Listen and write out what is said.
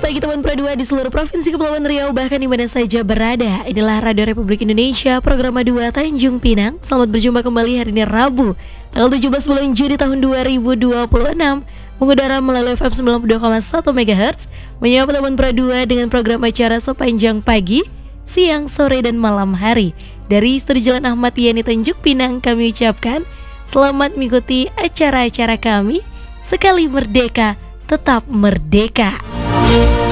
pagi teman Pro 2 di seluruh provinsi Kepulauan Riau, bahkan di mana saja berada. Inilah Radio Republik Indonesia, program 2 Tanjung Pinang. Selamat berjumpa kembali hari ini Rabu, tanggal 17 bulan Juni tahun 2026. Mengudara melalui FM 92,1 MHz. Menyapa teman Pro 2 dengan program acara sepanjang pagi, siang, sore, dan malam hari. Dari Studio Jalan Ahmad Yani Tanjung Pinang, kami ucapkan selamat mengikuti acara-acara kami. Sekali merdeka, tetap merdeka.